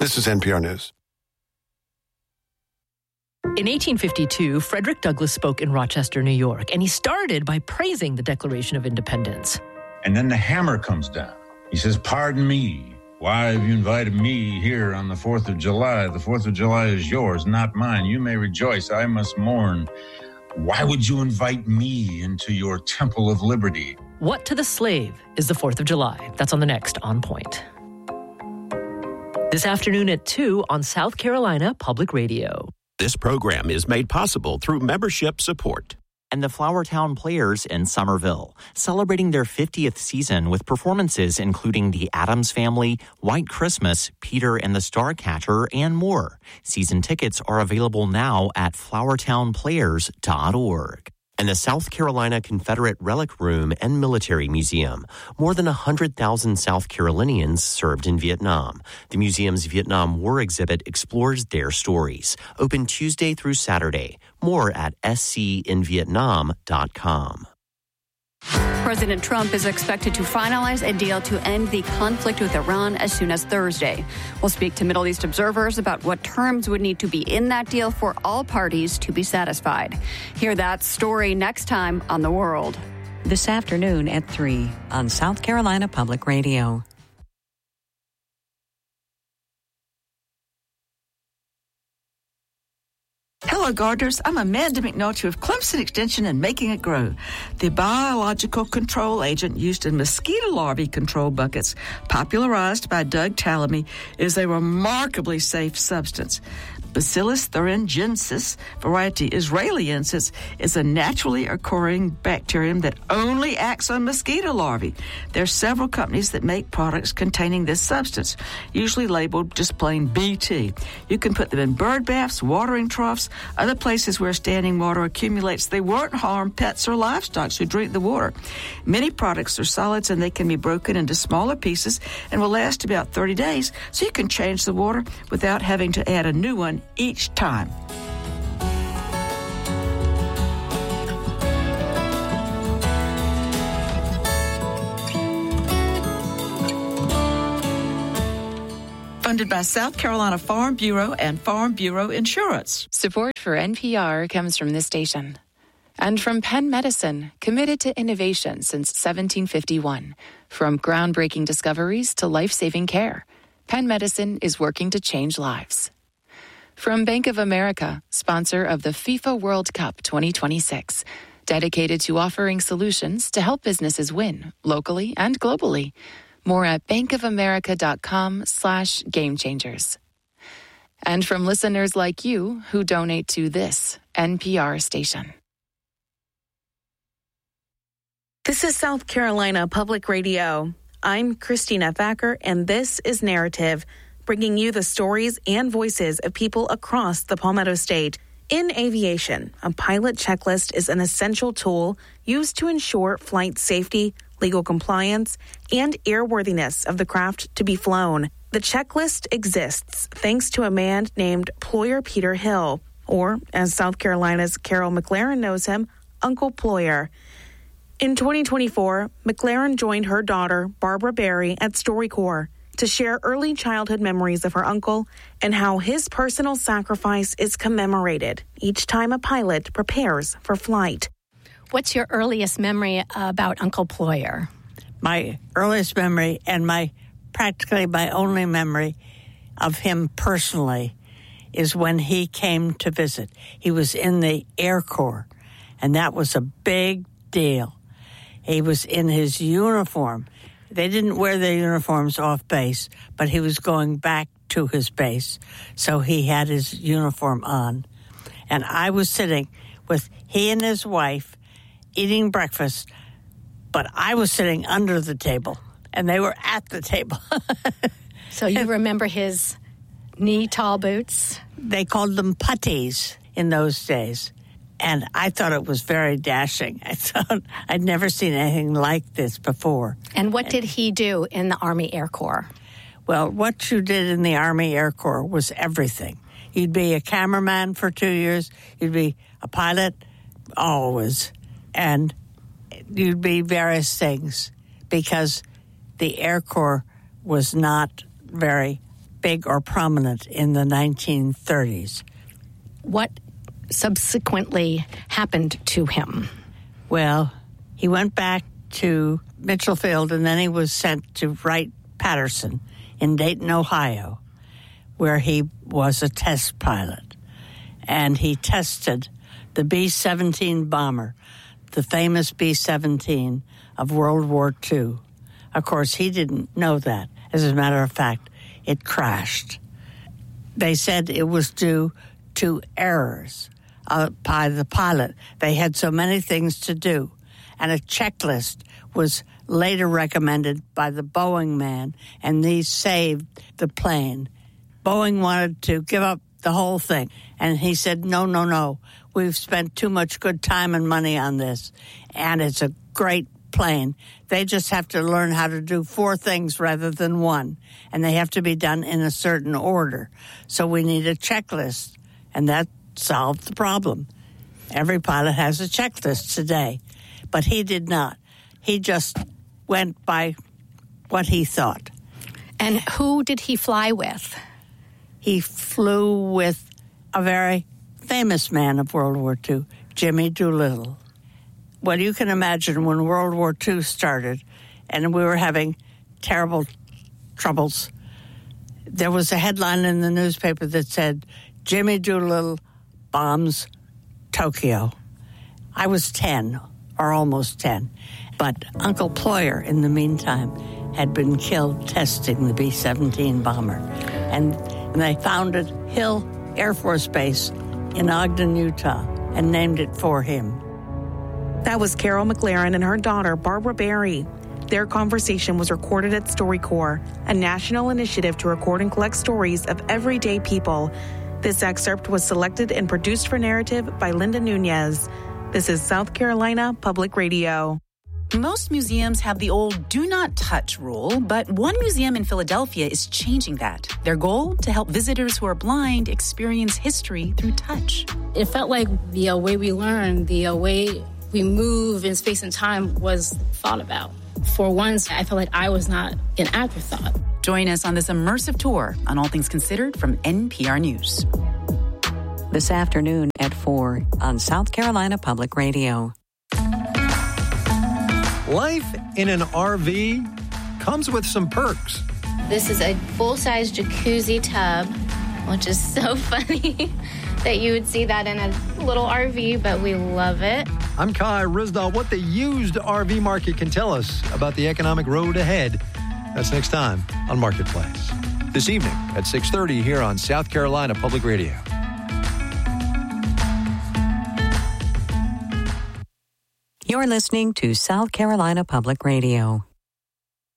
This is NPR News. In 1852, Frederick Douglass spoke in Rochester, New York, and he started by praising the Declaration of Independence. And then the hammer comes down. He says, "Pardon me. Why have you invited me here on the 4th of July? The 4th of July is yours, not mine. You may rejoice. I must mourn. Why would you invite me into your temple of liberty?" What to the slave is the 4th of July? That's on the next On Point. This afternoon at 2 on South Carolina Public Radio. This program is made possible through membership support. And the Flowertown Players in Somerville, celebrating their 50th season with performances including The Addams Family, White Christmas, Peter and the Starcatcher, and more. Season tickets are available now at flowertownplayers.org. And the South Carolina Confederate Relic Room and Military Museum. More than 100,000 South Carolinians served in Vietnam. The museum's Vietnam War exhibit explores their stories. Open Tuesday through Saturday. More at scinvietnam.com. President Trump is expected to finalize a deal to end the conflict with Iran as soon as Thursday. We'll speak to Middle East observers about what terms would need to be in that deal for all parties to be satisfied. Hear that story next time on The World. This afternoon at 3 on South Carolina Public Radio. Hello, gardeners. I'm Amanda McNulty with Clemson Extension and Making It Grow. The biological control agent used in mosquito larvae control buckets, popularized by Doug Tallamy, is a remarkably safe substance. Bacillus thuringiensis, variety Israeliensis, is a naturally occurring bacterium that only acts on mosquito larvae. There are several companies that make products containing this substance, usually labeled just plain BT. You can put them in bird baths, watering troughs, other places where standing water accumulates. They won't harm pets or livestock who drink the water. Many products are solids and they can be broken into smaller pieces and will last about 30 days, so you can change the water without having to add a new one each time. Funded by South Carolina Farm Bureau and Farm Bureau Insurance. Support for NPR comes from this station. And from Penn Medicine, committed to innovation since 1751. From groundbreaking discoveries to life-saving care, Penn Medicine is working to change lives. From Bank of America, sponsor of the FIFA World Cup 2026, dedicated to offering solutions to help businesses win locally and globally. More at bankofamerica.com/gamechangers. And from listeners like you who donate to this NPR station. This is South Carolina Public Radio. I'm Christina Thacker, and this is Narrative, bringing you the stories and voices of people across the Palmetto State. In aviation, a pilot checklist is an essential tool used to ensure flight safety, legal compliance, and airworthiness of the craft to be flown. The checklist exists thanks to a man named Ployer Peter Hill, or as South Carolina's Carol McLaren knows him, Uncle Ployer. In 2024, McLaren joined her daughter, Barbara Berry, at StoryCorps to share early childhood memories of her uncle and how his personal sacrifice is commemorated each time a pilot prepares for flight. What's your earliest memory about Uncle Ployer? My earliest memory and practically my only memory of him personally is when he came to visit. He was in the Air Corps, and that was a big deal. He was in his uniform. They didn't wear their uniforms off base, but he was going back to his base, so he had his uniform on. And I was sitting with he and his wife eating breakfast, but I was sitting under the table, and they were at the table. So you remember his knee-tall boots? They called them puttees in those days. And I thought it was very dashing. I thought I'd never seen anything like this before. And what did he do in the Army Air Corps? Well, what you did in the Army Air Corps was everything. You'd be a cameraman for 2 years. You'd be a pilot, always. And you'd be various things because the Air Corps was not very big or prominent in the 1930s. What subsequently happened to him? Well, he went back to Mitchell Field, and then he was sent to Wright-Patterson in Dayton, Ohio, where he was a test pilot. And he tested the B-17 bomber, the famous B-17 of World War II. Of course, he didn't know that. As a matter of fact, it crashed. They said it was due to errors by the pilot. They had so many things to do, and a checklist was later recommended by the Boeing man, and these saved the plane. Boeing wanted to give up the whole thing, and he said, no, we've spent too much good time and money on this, and it's a great plane. They just have to learn how to do 4 things rather than 1, and they have to be done in a certain order. So we need a checklist, and that solved the problem. Every pilot has a checklist today, but he did not. He just went by what he thought. And who did he fly with? He flew with a very famous man of World War II, Jimmy Doolittle. Well, you can imagine when World War II started and we were having terrible troubles, there was a headline in the newspaper that said, Jimmy Doolittle bombs Tokyo. I was 10, or almost 10. But Uncle Ployer, in the meantime, had been killed testing the B-17 bomber. And they founded Hill Air Force Base in Ogden, Utah, and named it for him. That was Carol McLaren and her daughter, Barbara Berry. Their conversation was recorded at StoryCorps, a national initiative to record and collect stories of everyday people. This excerpt was selected and produced for Narrative by Linda Nunez. This is South Carolina Public Radio. Most museums have the old do not touch rule, but one museum in Philadelphia is changing that. Their goal? To help visitors who are blind experience history through touch. It felt like the way we learn, the way we move in space and time was thought about. For once, I felt like I was not an afterthought. Join us on this immersive tour on All Things Considered from NPR News. This afternoon at 4 on South Carolina Public Radio. Life in an RV comes with some perks. This is a full-size jacuzzi tub, which is so funny that you would see that in a little RV, but we love it. I'm Kai Rizdal. What the used RV market can tell us about the economic road ahead. That's next time on Marketplace. This evening at 6:30 here on South Carolina Public Radio. You're listening to South Carolina Public Radio.